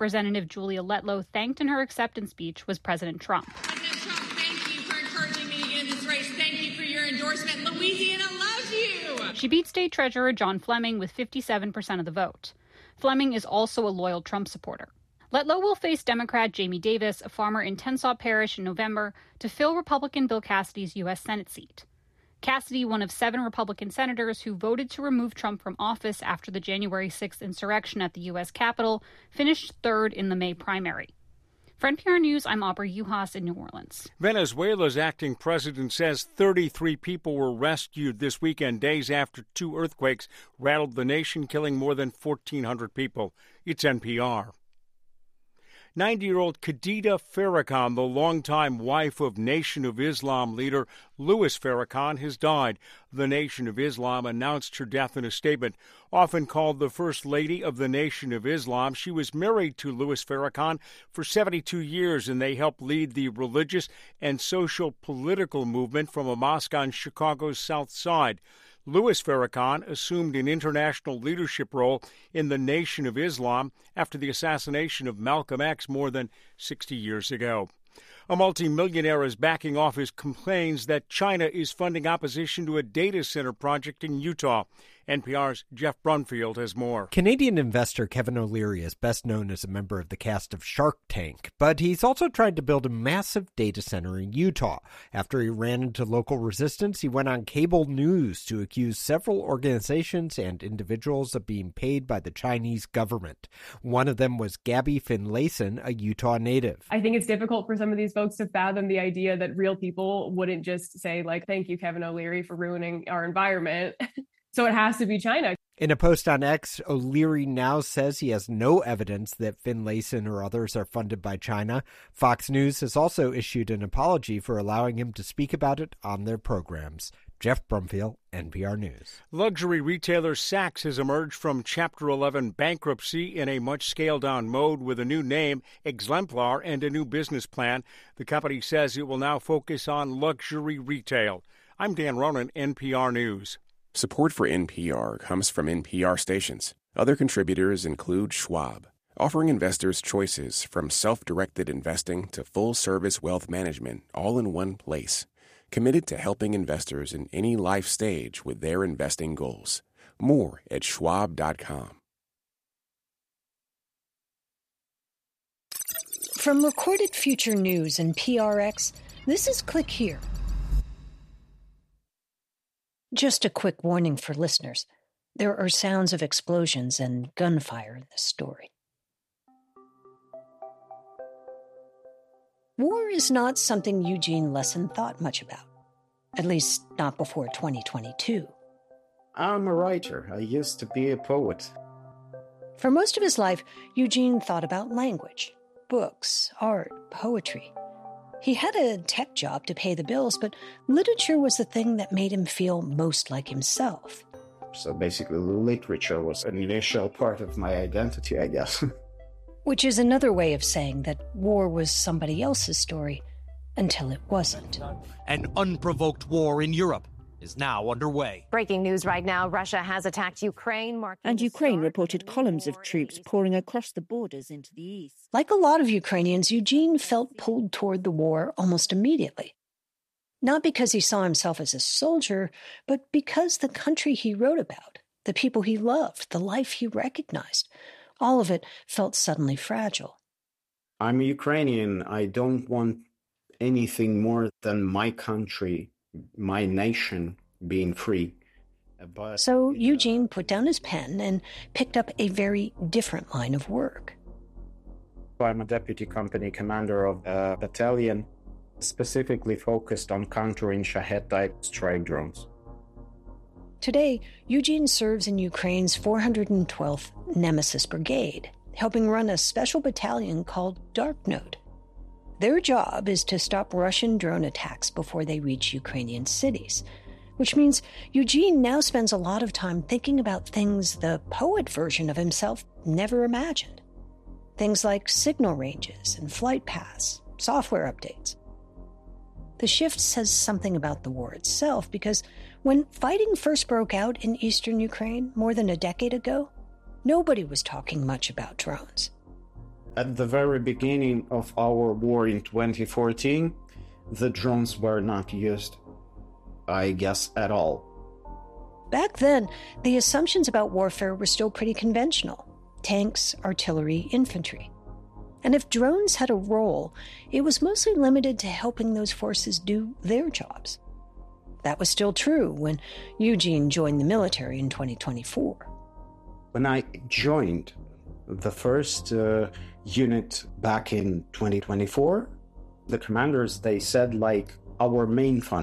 Representative Julia Letlow thanked in her acceptance speech was President Trump. President Trump, thank you for encouraging me to get in this race. Thank you for your endorsement. Louisiana loves you. She beat State Treasurer John Fleming with 57% of the vote. Fleming is also a loyal Trump supporter. Letlow will face Democrat Jamie Davis, a farmer in Tensas Parish, in November to fill Republican Bill Cassidy's U.S. Senate seat. Cassidy, one of 7 Republican senators who voted to remove Trump from office after the January 6th insurrection at the U.S. Capitol, finished third in the May primary. For NPR News, I'm Aubrey Juhas in New Orleans. Venezuela's acting president says 33 people were rescued this weekend, days after 2 earthquakes rattled the nation, killing more than 1,400 people. It's NPR. 90-year-old Khadija Farrakhan, the longtime wife of Nation of Islam leader Louis Farrakhan, has died. The Nation of Islam announced her death in a statement. Often called the First Lady of the Nation of Islam, she was married to Louis Farrakhan for 72 years, and they helped lead the religious and social political movement from a mosque on Chicago's South Side. Louis Farrakhan assumed an international leadership role in the Nation of Islam after the assassination of Malcolm X more than 60 years ago. A multimillionaire is backing off his complaints that China is funding opposition to a data center project in Utah. NPR's Jeff Brunfield has more. Canadian investor Kevin O'Leary is best known as a member of the cast of Shark Tank, but he's also tried to build a massive data center in Utah. After he ran into local resistance, he went on cable news to accuse several organizations and individuals of being paid by the Chinese government. One of them was Gabby Finlayson, a Utah native. I think it's difficult for some of these folks to fathom the idea that real people wouldn't just say, like, thank you, Kevin O'Leary, for ruining our environment. So it has to be China. In a post on X, O'Leary now says he has no evidence that Finlayson or others are funded by China. Fox News has also issued an apology for allowing him to speak about it on their programs. Jeff Brumfield, NPR News. Luxury retailer Saks has emerged from Chapter 11 bankruptcy in a much scaled-down mode with a new name, Exemplar, and a new business plan. The company says it will now focus on luxury retail. I'm Dan Ronan, NPR News. Support for NPR comes from NPR stations. Other contributors include Schwab, offering investors choices from self-directed investing to full-service wealth management all in one place. Committed to helping investors in any life stage with their investing goals. More at schwab.com. From Recorded Future News and PRX, this is Click Here. Just a quick warning for listeners. There are sounds of explosions and gunfire in this story. War is not something Eugene Lesson thought much about. At least not before 2022. I'm a writer. I used to be a poet. For most of his life, Eugene thought about language, books, art, poetry. He had a tech job to pay the bills, but literature was the thing that made him feel most like himself. So basically, literature was an initial part of my identity, I guess. Which is another way of saying that war was somebody else's story until it wasn't. An unprovoked war in Europe is now underway. Breaking news right now, Russia has attacked Ukraine. And Ukraine reported columns of troops pouring across the borders into the east. Like a lot of Ukrainians, Eugene felt pulled toward the war almost immediately. Not because he saw himself as a soldier, but because the country he wrote about, the people he loved, the life he recognized, all of it felt suddenly fragile. I'm Ukrainian. I don't want anything more than my country, my nation being free. So Eugene put down his pen and picked up a very different line of work. I'm a deputy company commander of a battalion specifically focused on countering Shahed-type strike drones. Today, Eugene serves in Ukraine's 412th Nemesis Brigade, helping run a special battalion called Dark Node. Their job is to stop Russian drone attacks before they reach Ukrainian cities, which means Eugene now spends a lot of time thinking about things the poet version of himself never imagined. Things like signal ranges and flight paths, software updates. The shift says something about the war itself because when fighting first broke out in eastern Ukraine more than a decade ago, nobody was talking much about drones. At the very beginning of our war in 2014, the drones were not used, I guess, at all. Back then, the assumptions about warfare were still pretty conventional: tanks, artillery, infantry. And if drones had a role, it was mostly limited to helping those forces do their jobs. That was still true when Eugene joined the military in 2024. When I joined the first unit back in 2024, the commanders, they said, like, our main fund